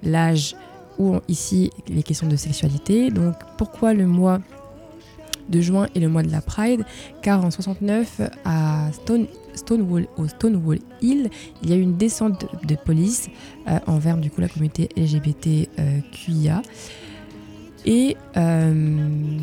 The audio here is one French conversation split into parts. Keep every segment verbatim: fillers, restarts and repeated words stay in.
l'âge ou ici les questions de sexualité. Donc pourquoi le mois de juin est le mois de la Pride? Car en soixante-neuf à Stone, Stonewall, au Stonewall Hill, il y a eu une descente de, de police euh, envers du coup la communauté L G B T Q I A et euh,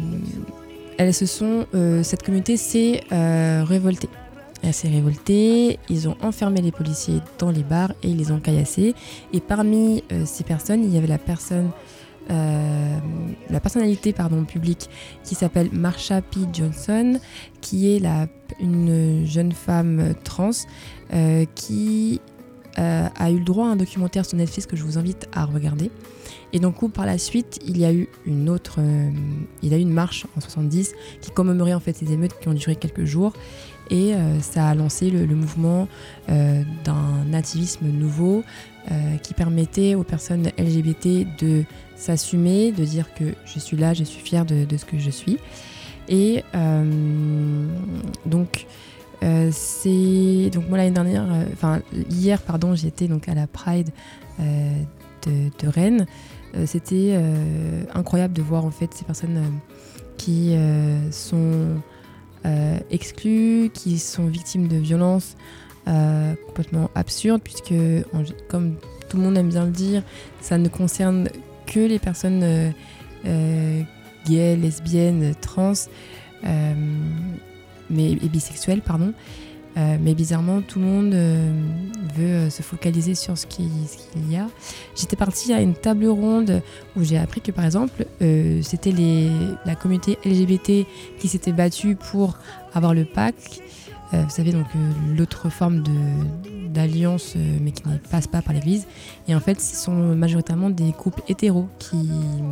elles se sont, euh, cette communauté s'est euh, révoltée. Elle s'est révoltée, ils ont enfermé les policiers dans les bars et ils les ont caillassés. Et parmi euh, ces personnes, il y avait la personne, euh, la personnalité pardon, publique qui s'appelle Marsha P. Johnson, qui est la, une jeune femme trans euh, qui euh, a eu le droit à un documentaire sur Netflix que je vous invite à regarder. Et donc par la suite, il y a eu une autre, euh, il y a eu une marche en soixante-dix qui commémorait en fait ces émeutes qui ont duré quelques jours. Et euh, ça a lancé le, le mouvement euh, d'un activisme nouveau euh, qui permettait aux personnes L G B T de s'assumer, de dire que je suis là, je suis fière de, de ce que je suis. Et euh, donc, euh, c'est donc moi l'année dernière, enfin euh, hier pardon, j'étais donc à la Pride euh, de, de Rennes. Euh, c'était euh, incroyable de voir en fait ces personnes euh, qui euh, sont Euh, exclus, qui sont victimes de violences euh, complètement absurdes, puisque, en, comme tout le monde aime bien le dire, ça ne concerne que les personnes euh, euh, gays, lesbiennes, trans, euh, mais, et bisexuelles, pardon. Euh, mais bizarrement, tout le monde euh, veut se focaliser sur ce, qui, ce qu'il y a. J'étais partie à une table ronde où j'ai appris que, par exemple, euh, c'était les, la communauté L G B T qui s'était battue pour avoir le P A C. Euh, vous savez, donc euh, l'autre forme de, d'alliance, euh, mais qui ne passe pas par l'Église. Et en fait, ce sont majoritairement des couples hétéros qui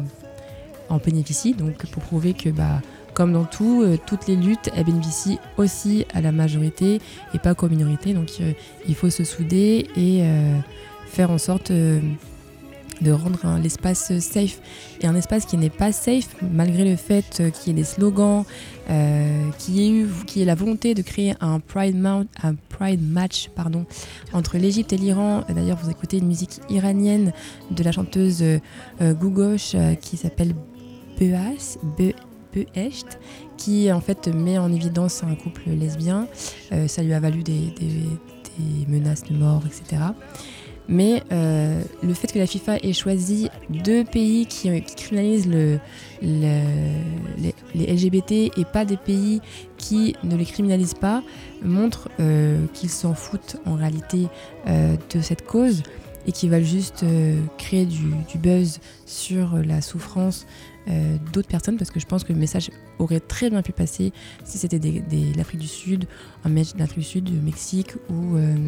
en bénéficient. Donc, pour prouver que... Bah, comme dans tout, euh, toutes les luttes, elles bénéficient aussi à la majorité et pas qu'aux minorités. Donc euh, il faut se souder et euh, faire en sorte euh, de rendre un, l'espace safe. Et un espace qui n'est pas safe, malgré le fait euh, qu'il y ait des slogans, euh, qu'il y ait eu, qu'il y ait la volonté de créer un Pride, Mount, un Pride match pardon, entre l'Égypte et l'Iran. D'ailleurs, vous écoutez une musique iranienne de la chanteuse euh, Gougosh euh, qui s'appelle Beas, Be Echt, qui en fait met en évidence un couple lesbien. Euh, ça lui a valu des, des, des menaces de mort, et cetera. Mais euh, le fait que la FIFA ait choisi deux pays qui, qui criminalisent le, le, les, les L G B T et pas des pays qui ne les criminalisent pas montre euh, qu'ils s'en foutent en réalité euh, de cette cause et qu'ils veulent juste euh, créer du, du buzz sur la souffrance Euh, d'autres personnes, parce que je pense que le message aurait très bien pu passer si c'était des, des, l'Afrique du Sud, un match d'Afrique du Sud, du Mexique ou, euh,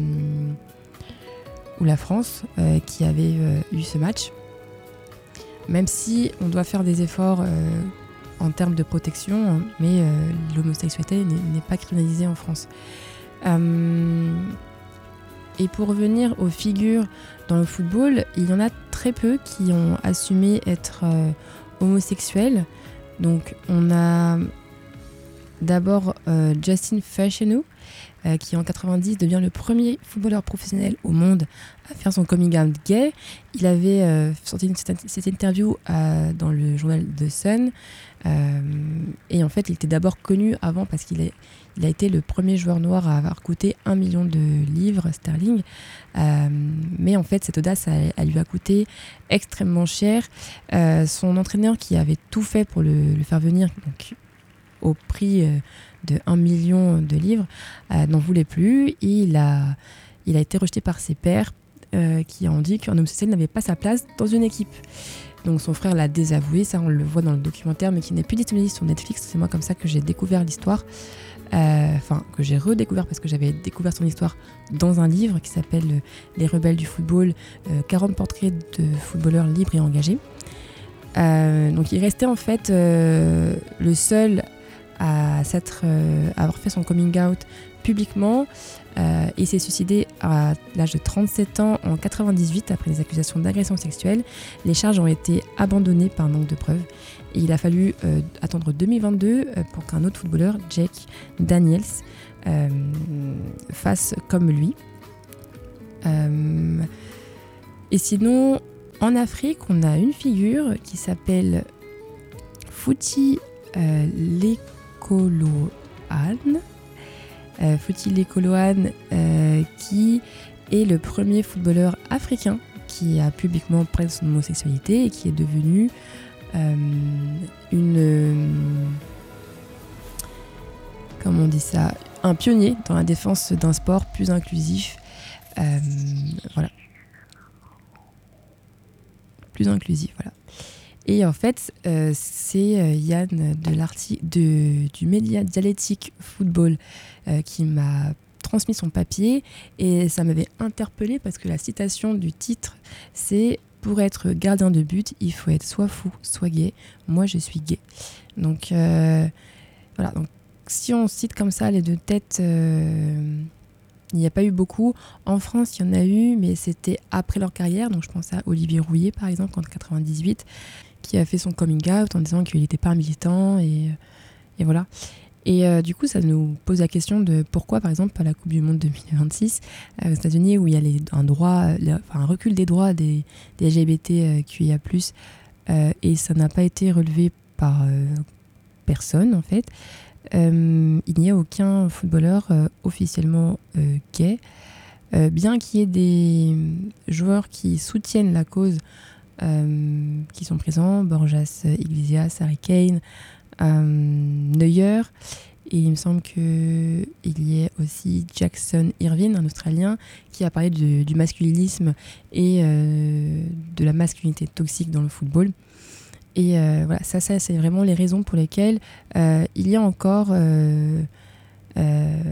ou la France euh, qui avait euh, eu ce match. Même si on doit faire des efforts euh, en termes de protection, hein, mais euh, l'homosexualité n'est, n'est pas criminalisée en France. Euh, et pour revenir aux figures dans le football, il y en a très peu qui ont assumé être euh, homosexuel. Donc on a d'abord euh, Justin Fashanu euh, qui en quatre-vingt-dix devient le premier footballeur professionnel au monde à faire son coming out gay. Il avait euh, sorti une, cette interview euh, dans le journal The Sun euh, et en fait il était d'abord connu avant parce qu'il est Il a été le premier joueur noir à avoir coûté un million de livres sterling. Euh, mais en fait, cette audace, elle, elle lui a coûté extrêmement cher. Euh, son entraîneur, qui avait tout fait pour le, le faire venir, donc, au prix euh, de un million de livres, euh, n'en voulait plus. Et il a, il a été rejeté par ses pairs, euh, qui ont dit qu'un homosexuel n'avait pas sa place dans une équipe. Donc son frère l'a désavoué, ça on le voit dans le documentaire, mais qui n'est plus disponible sur Netflix. C'est moi comme ça que j'ai découvert l'histoire. Enfin, euh, que j'ai redécouvert parce que j'avais découvert son histoire dans un livre qui s'appelle euh, Les rebelles du football, euh, quarante portraits de footballeurs libres et engagés. Euh, donc il restait en fait euh, le seul à, s'être, euh, à avoir fait son coming out publiquement. Euh, il s'est suicidé à l'âge de trente-sept ans en quatre-vingt-dix-huit après des accusations d'agression sexuelle. Les charges ont été abandonnées par manque de preuves. Et il a fallu euh, attendre deux mille vingt-deux euh, pour qu'un autre footballeur, Jake Daniels, euh, fasse comme lui. Euh, et sinon, En Afrique, on a une figure qui s'appelle Fouti euh, Lekoloane, euh, Fouti Lekoloane euh, qui est le premier footballeur africain qui a publiquement parlé de son homosexualité et qui est devenu euh, une... Euh, comment on dit ça, un pionnier dans la défense d'un sport plus inclusif. Euh, voilà. Plus inclusif, voilà. Et en fait, euh, c'est euh, Yann de l'arti- de, du média Dialectique Football euh, qui m'a transmis son papier et ça m'avait interpellée parce que la citation du titre, c'est « Pour être gardien de but, il faut être soit fou, soit gay. Moi, je suis gay. » Donc, euh, voilà. Donc, si on cite comme ça les deux têtes, euh, il n'y a pas eu beaucoup. En France, il y en a eu, mais c'était après leur carrière. Donc je pense à Olivier Rouillet, par exemple, en quatre-vingt-dix-huit, qui a fait son coming out en disant qu'il n'était pas un militant. Et, et voilà. Et euh, du coup, ça nous pose la question de pourquoi, par exemple, à la Coupe du Monde deux mille vingt-six, euh, aux États-Unis, où il y a les, un, droit, les, enfin, un recul des droits des, des L G B T Q I A plus, euh, et ça n'a pas été relevé par euh, personne, en fait. Euh, il n'y a aucun footballeur euh, officiellement euh, gay, euh, bien qu'il y ait des joueurs qui soutiennent la cause, euh, qui sont présents, Borjas Iglesias, Harry Kane, euh, Neuer, et il me semble qu'il y ait aussi Jackson Irvine, un Australien, qui a parlé de, du masculinisme et euh, de la masculinité toxique dans le football. Et euh, voilà, ça, ça, c'est vraiment les raisons pour lesquelles euh, il y a encore euh, euh,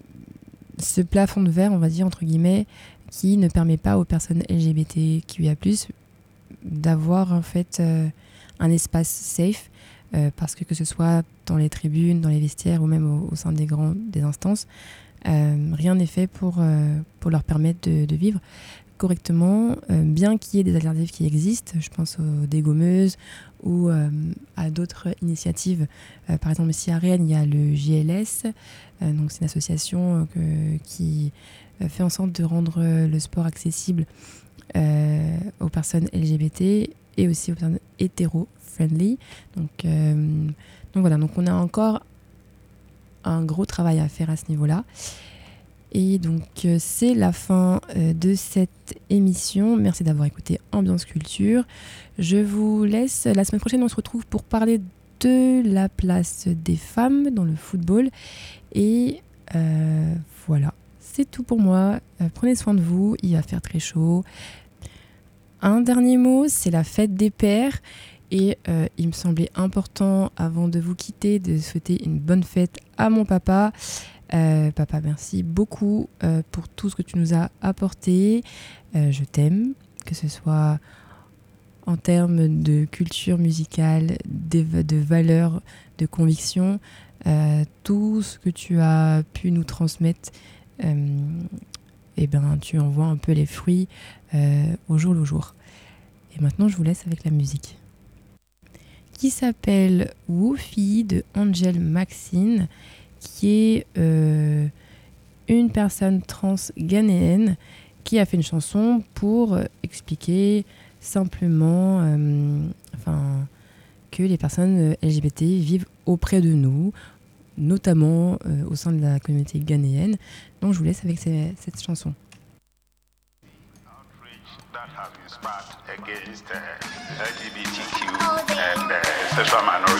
ce plafond de verre, on va dire, entre guillemets, qui ne permet pas aux personnes L G B T Q I A plus, d'avoir en fait euh, un espace safe, euh, parce que que ce soit dans les tribunes, dans les vestiaires ou même au, au sein des grands des instances, euh, rien n'est fait pour, euh, pour leur permettre de, de vivre correctement, euh, bien qu'il y ait des alternatives qui existent. Je pense aux dégommeuses ou euh, à d'autres initiatives. Euh, par exemple, ici à Rennes, il y a le J L S, euh, donc c'est une association euh, qui euh, fait en sorte de rendre le sport accessible euh, aux personnes L G B T et aussi aux personnes hétéro-friendly. Donc, euh, donc voilà, donc on a encore un gros travail à faire à ce niveau-là. Et donc euh, c'est la fin euh, de cette émission. Merci d'avoir écouté Ambiance Culture. Je vous laisse. La semaine prochaine, on se retrouve pour parler de la place des femmes dans le football. Et euh, voilà, c'est tout pour moi. Euh, prenez soin de vous, il va faire très chaud. Un dernier mot, c'est la fête des pères. Et euh, il me semblait important, avant de vous quitter, de souhaiter une bonne fête à mon papa. Euh, papa, merci beaucoup euh, pour tout ce que tu nous as apporté. Euh, je t'aime, que ce soit en termes de culture musicale, de, de valeurs, de convictions. Euh, tout ce que tu as pu nous transmettre, euh, et ben, tu en vois un peu les fruits euh, au jour le jour. Et maintenant, je vous laisse avec la musique, qui s'appelle Woofy de Angel Maxine, qui est euh, une personne trans ghanéenne qui a fait une chanson pour expliquer simplement euh, enfin, que les personnes L G B T vivent auprès de nous, notamment euh, au sein de la communauté ghanéenne. Donc je vous laisse avec ces, cette chanson. Against uh, L G B T Q and uh, sexual minorities.